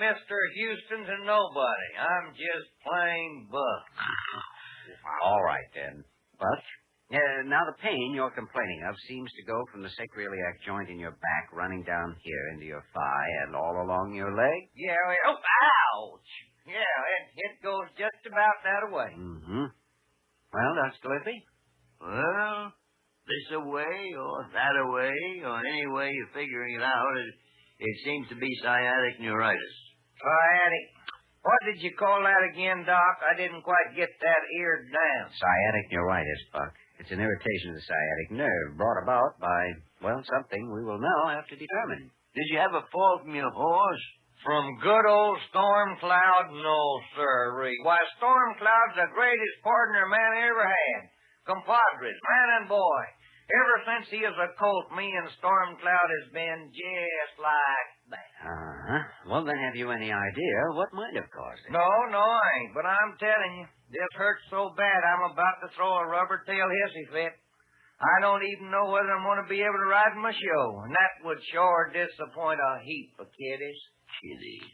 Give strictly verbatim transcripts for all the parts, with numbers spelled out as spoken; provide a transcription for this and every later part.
Mister Houston to nobody. I'm just plain Buck. All right, then. Buck? Uh, now, the pain you're complaining of seems to go from the sacroiliac joint in your back, running down here into your thigh and all along your leg? Yeah, well, oh, ouch! Yeah, it, it goes just about that way. Mm-hmm. Well, Doctor Gillespie? Well, this away or that away, or any way you're figuring it out, it, it seems to be sciatic neuritis. Sciatic. What did you call that again, Doc? I didn't quite get that ear down. Sciatic neuritis, Buck. It's an irritation of the sciatic nerve brought about by, well, something we will now have to determine. Did you have a fall from your horse? From good old Storm Cloud? No, sirree. Why, Storm Cloud's the greatest partner man ever had. Compadres, man and boy. Ever since he was a colt, me and Storm Cloud has been just like that. Uh-huh. Well, then, have you any idea what might have caused it? No, no, I ain't. But I'm telling you, this hurts so bad I'm about to throw a rubber-tail hissy fit. I don't even know whether I'm going to be able to ride my show, and that would sure disappoint a heap of kiddies. Kiddies?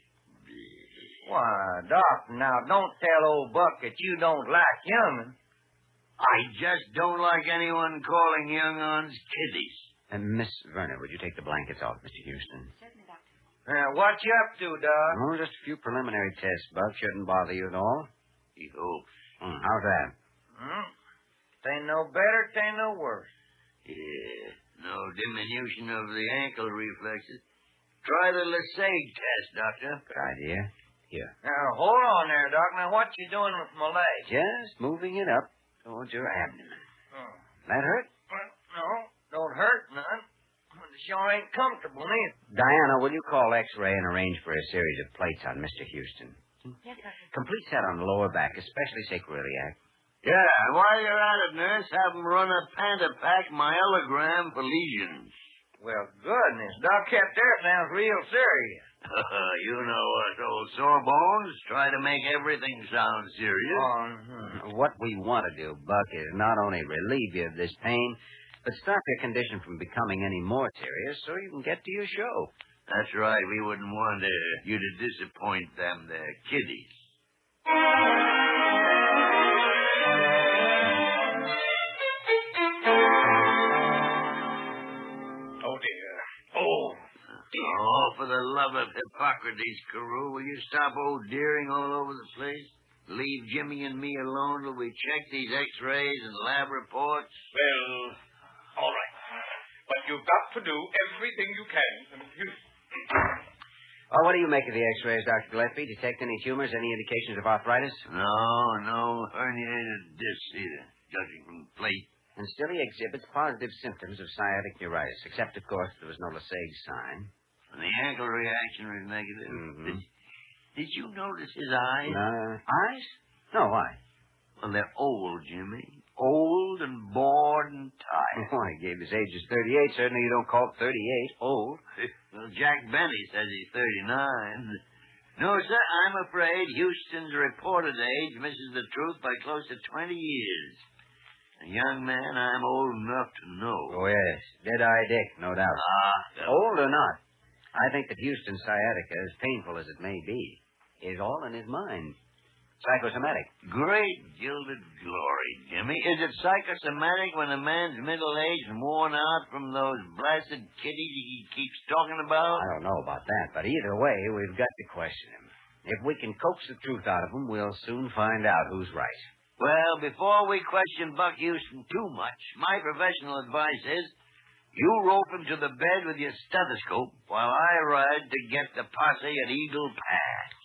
Why, Doc, now don't tell old Buck that you don't like young'uns. I just don't like anyone calling young-uns kiddies. And Miss Verner, would you take the blankets off, Mister Houston? Certainly, Doctor. Uh, what you up to, Doc? Oh, just a few preliminary tests, Buck. Shouldn't bother you at all. He hopes. Hmm, how's that? Hmm? Tain't no better, tain't no worse. Yeah, no diminution of the ankle reflexes. Try the Lesage test, Doctor. Good idea. Here. Now, hold on there, Doc. Now, what you doing with my leg? Just moving it up towards your abdomen. Oh. That hurt? Well, no, don't hurt none. It sure ain't comfortable neither. Diana, will you call X-ray and arrange for a series of plates on Mister Houston? Yes, Doctor. Complete set on the lower back, especially sacroiliac. Yeah, and while you're at it, nurse, have them run a Pantapac myelogram for lesions. Well, goodness, Doc kept there sounds real serious. You know us old sore bones try to make everything sound serious. Uh-huh. What we want to do, Buck, is not only relieve you of this pain, but stop your condition from becoming any more serious so you can get to your show. That's right. We wouldn't want uh, you to disappoint them, the kiddies. Oh, dear. Oh, dear. Oh, for the love of Hippocrates, Carew, will you stop old deering all over the place? Leave Jimmy and me alone till we check these X-rays and lab reports? Well, all right. But you've got to do everything you can. You... Oh, what do you make of the X-rays, Doctor Gillespie? Detect any tumors, any indications of arthritis? No, no herniated disc either, judging from the plate. And still he exhibits positive symptoms of sciatic neuritis, except, of course, there was no Lesage sign. And the ankle reaction was negative. Mm-hmm. Did, did you notice his eyes? Uh, eyes? No, why? Well, they're old, Jimmy. Old and bored and tired. Oh, he gave his age as thirty-eight. Certainly you don't call thirty-eight old. Well, Jack Benny says he's thirty-nine. No, sir, I'm afraid Houston's reported age misses the truth by close to twenty years. A young man I'm old enough to know. Oh, yes. Dead-eye Dick, no doubt. Ah, Old or not, I think that Houston's sciatica, as painful as it may be, is all in his mind. Psychosomatic. great gilded glory, Jimmy. Is it psychosomatic when a man's middle-aged and worn out from those blasted kiddies he keeps talking about? I don't know about that, but either way, we've got to question him. If we can coax the truth out of him, we'll soon find out who's right. Well, before we question Buck Houston too much, my professional advice is you rope him to the bed with your stethoscope while I ride to get the posse at Eagle Pass.